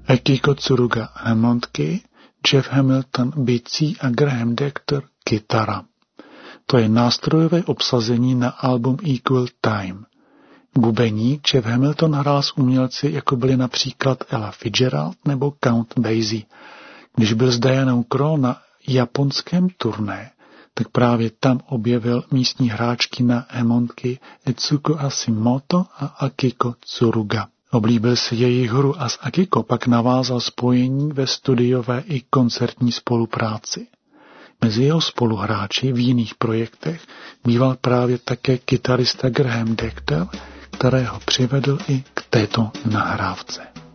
Akiko Tsuruga Hammondky, Jeff Hamilton bicí a Graham Dector kytara. To je nástrojové obsazení na album Equal Time. Bubeník Jeff Hamilton hrál s umělci, jako byli například Ella Fitzgerald nebo Count Basie. Když byl s Dianou Krall na japonském turné, tak právě tam objevil místní hráčky na Hammondky Etsuko Hashimoto a Akiko Tsuruga. Oblíbil si jejich hru a s Akiko pak navázal spojení ve studiové i koncertní spolupráci. Mezi jeho spoluhráči v jiných projektech býval právě také kytarista Graham Dector, kterého přivedl i k této nahrávce.